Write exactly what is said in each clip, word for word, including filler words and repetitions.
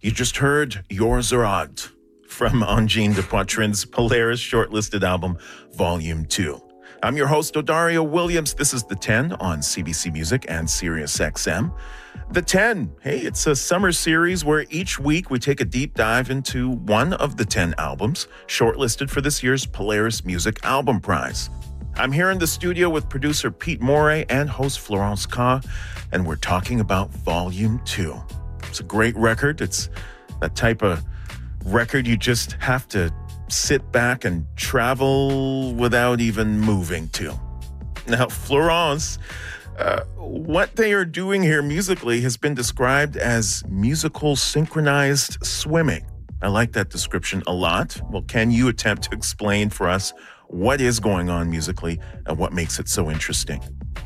You just heard Your Zorad from Angine de Poitrine's Polaris shortlisted album, Volume two. I'm your host, Odario Williams. This is The ten on C B C Music and Sirius X M. The ten, hey, it's a summer series where each week we take a deep dive into one of the ten albums shortlisted for this year's Polaris Music Album Prize. I'm here in the studio with producer Pete Moray and host Florence Ka, and we're talking about Volume two. It's a great record. It's that type of record you just have to sit back and travel without even moving to. Now, Florence, uh, what they are doing here musically has been described as musical synchronized swimming. I like that description a lot. Well, can you attempt to explain for us what is going on musically and what makes it so interesting?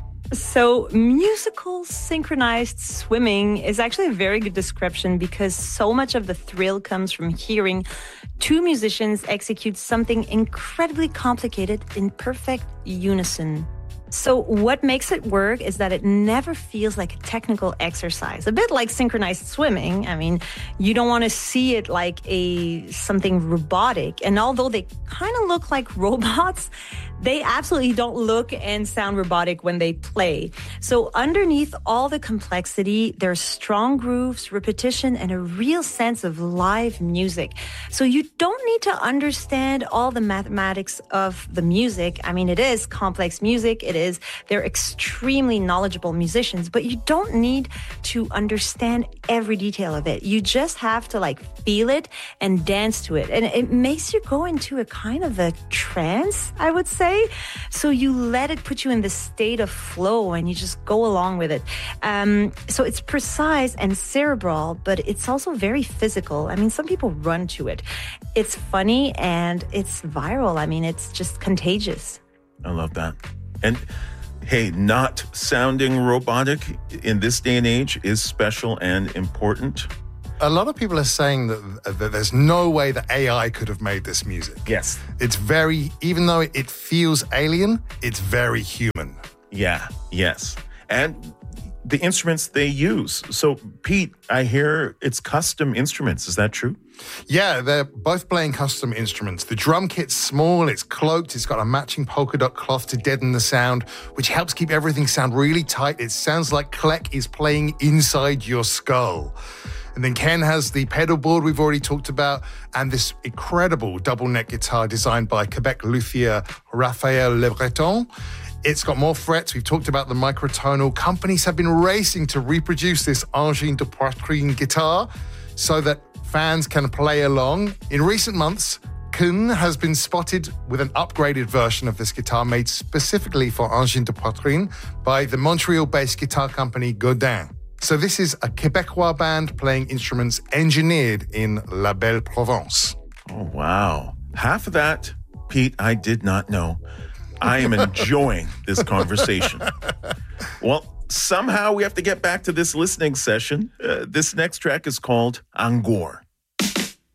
So musical synchronized swimming is actually a very good description because so much of the thrill comes from hearing two musicians execute something incredibly complicated in perfect unison. So what makes it work is that it never feels like a technical exercise, a bit like synchronized swimming. I mean, you don't want to see it like a something robotic. And although they kind of look like robots, they absolutely don't look and sound robotic when they play. So underneath all the complexity, there's strong grooves, repetition, and a real sense of live music. So you don't need to understand all the mathematics of the music. I mean, it is complex music. It is. They're extremely knowledgeable musicians, but you don't need to understand every detail of it. You just have to like feel it and dance to it. And it makes you go into a kind of a trance, I would say. So you let it put you in the state of flow and you just go along with it. Um, so it's precise and cerebral, but it's also very physical. I mean, some people run to it. It's funny and it's viral. I mean, it's just contagious. I love that. And hey, not sounding robotic in this day and age is special and important. A lot of people are saying that, that there's no way that A I could have made this music. Yes. It's very, even though it feels alien, it's very human. Yeah, yes. And the instruments they use. So, Pete, I hear it's custom instruments. Is that true? Yeah, they're both playing custom instruments. The drum kit's small, it's cloaked, it's got a matching polka dot cloth to deaden the sound, which helps keep everything sound really tight. It sounds like Kleck is playing inside your skull. And then Ken has the pedal board we've already talked about, and this incredible double neck guitar designed by Quebec luthier Raphael Le Breton. It's got more frets. We've talked about the microtonal. Companies have been racing to reproduce this Angine de Poitrine guitar so that fans can play along. In recent months, Kuhn has been spotted with an upgraded version of this guitar made specifically for Angine de Poitrine by the Montreal-based guitar company Godin. So this is a Quebecois band playing instruments engineered in La Belle Provence. Oh, wow. Half of that, Pete, I did not know. I am enjoying this conversation. Well, somehow we have to get back to this listening session. Uh, this next track is called Angor.